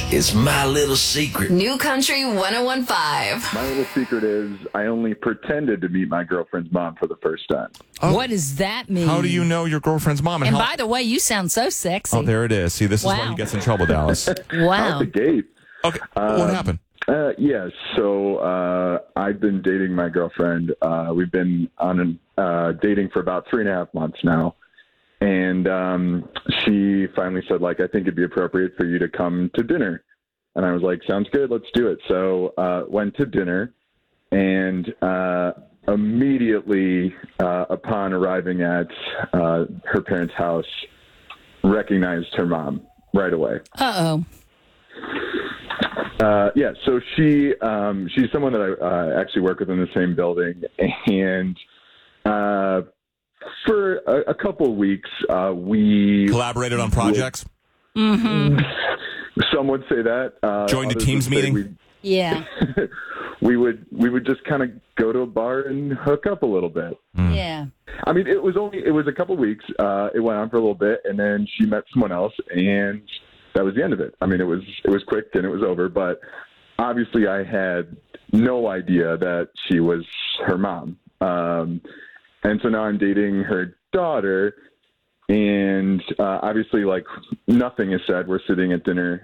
It's my little secret. New Country 101.5. My little secret is I only pretended to meet my girlfriend's mom for the first time. Oh. What does that mean? How do you know your girlfriend's mom? And by the way, you sound so sexy. Oh, there it is. See, this is why he gets in trouble, Dallas. Wow. Out the gate. Okay, what happened? So I've been dating my girlfriend. We've been on dating for about 3.5 months now. And she finally said, like, I think it'd be appropriate for you to come to dinner. And I was like, sounds good, let's do it. So went to dinner, and immediately upon arriving at her parents' house, recognized her mom right away. Uh-oh. So she's someone that I actually work with in the same building. And for a couple of weeks, we collaborated on projects. Mm-hmm. Some would say that. Joined a Teams meeting. Yeah. we would just kind of go to a bar and hook up a little bit. Yeah. I mean, it was a couple of weeks. It went on for a little bit, and then she met someone else, and that was the end of it. I mean, it was quick and it was over. But obviously, I had no idea that she was her mom. And so now I'm dating her daughter, and obviously, like, nothing is said. We're sitting at dinner,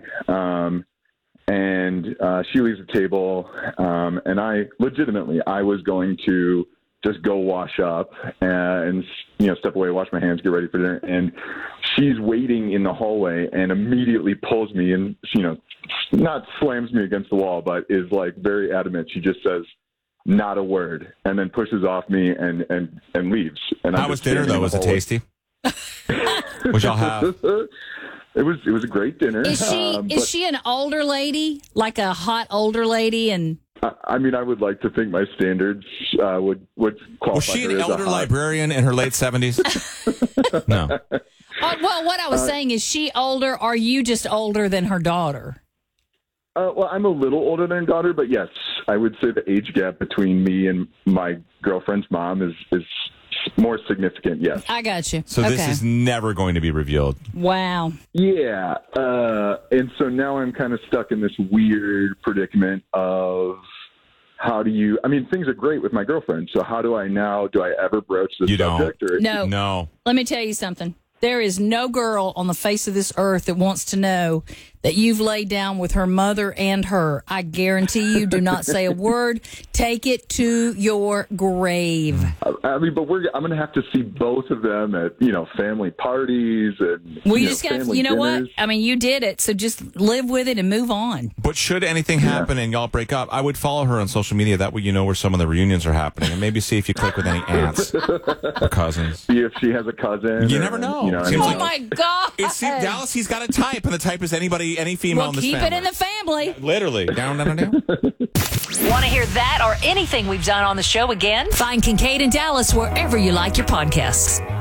and she leaves the table, and I was going to just go wash up and step away, wash my hands, get ready for dinner, and she's waiting in the hallway and immediately pulls me and not slams me against the wall, but is like very adamant. She just says, not a word, and then pushes off me and leaves. And how was dinner, though? Was it tasty? What y'all have? It was a great dinner. Is she an older lady, like a hot older lady? And I mean, I would like to think my standards would qualify. Was she an her as elder librarian in her late 70s? No. Well, what I was saying is, she older? Are you just older than her daughter? Well, I'm a little older than her daughter, but yes, I would say the age gap between me and my girlfriend's mom is more significant, yes. I got you. So this is never going to be revealed. Wow. Yeah. And so now I'm kind of stuck in this weird predicament of things are great with my girlfriend. So how do I ever broach this subject? No. Let me tell you something. There is no girl on the face of this earth that wants to know that you've laid down with her mother and her. I guarantee you, do not say a word. Take it to your grave. I mean, but I'm going to have to see both of them at, family parties and you just got to, what? I mean, you did it, so just live with it and move on. But should anything happen and y'all break up, I would follow her on social media. That way you know where some of the reunions are happening, and maybe see if you click with any aunts or cousins. See if she has a cousin. You never know. My God. Dallas, he's got a type, and the type is any female in this family. Keep it in the family. Literally. Down. Want to hear that or anything we've done on the show again? Find Kincaid and Dallas wherever you like your podcasts.